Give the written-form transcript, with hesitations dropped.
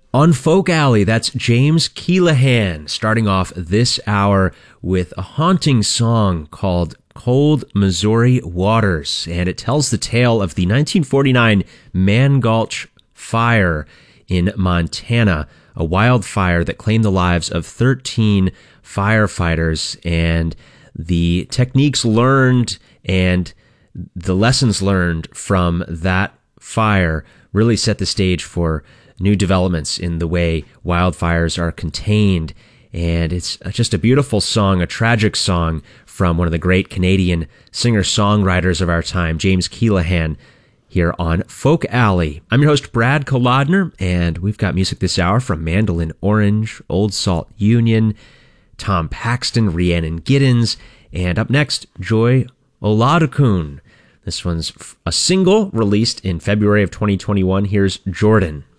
On Folk Alley, that's James Keelahan, starting off this hour with a haunting song called Cold Missouri Waters, and it tells the tale of the 1949 Man Gulch fire in Montana, a wildfire that claimed the lives of 13 firefighters, and the techniques learned and the lessons learned from that fire really set the stage for new developments in the way wildfires are contained. And it's just a beautiful song, a tragic song from one of the great Canadian singer-songwriters of our time, James Keelahan, here on Folk Alley. I'm your host, Brad Kolodner, and we've got music this hour from Mandolin Orange, Old Salt Union, Tom Paxton, Rhiannon Giddens, and up next, Joy Oladokun. This one's a single released in February of 2021. Here's Jordan.